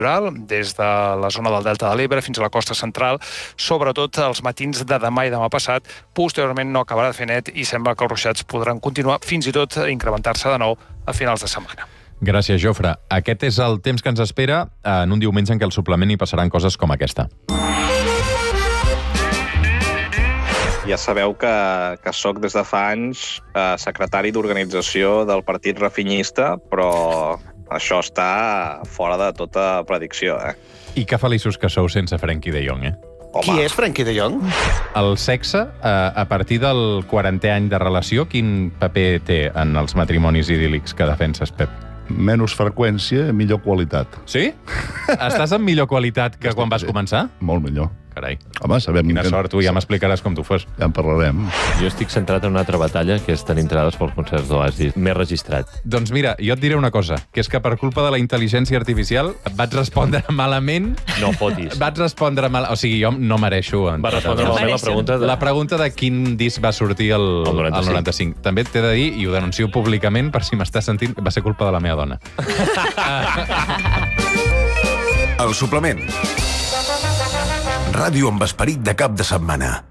des de la zona del Delta de l'Ebre fins a la costa central, sobretot els matins de demà i demà passat. Posteriorment no acabarà de fer net i sembla que els ruixats podran continuar, fins i tot incrementar-se de nou a finals de setmana. Gràcies, Jofre. Aquest és el temps que ens espera en un diumenge en què al suplement hi passaran coses com aquesta. Ja sabeu que soc des de fa anys secretari d'organització del Partit Rafinyista, però això està fora de tota predicció, I que feliços que sou sense Frenkie de Jong, Home. Qui és Frenkie de Jong? El sexe, a partir del 40è any de relació, quin paper té en els matrimonis idíl·lics que defenses, Pep? Menys freqüència, millor qualitat. Sí? Estàs en millor qualitat que quan vas començar? Molt millor. Carai. Home, sabem... Quina sort, tu ja m'explicaràs com tu fos. Ja en parlarem. Jo estic centrat en una altra batalla, que és tenir entrades pels concerts d'Oasis. M'he registrat. Doncs mira, jo et diré una cosa, que és que per culpa de la intel·ligència artificial vaig respondre malament... No fotis. Vaig respondre mal... O sigui, jo no mereixo... Va respondre malament la pregunta La pregunta de quin disc va sortir el 95. També t'he de dir, i ho denuncio públicament, per si m'estàs sentint, va ser culpa de la meva dona. El suplement. Ràdio amb esperit de cap de setmana.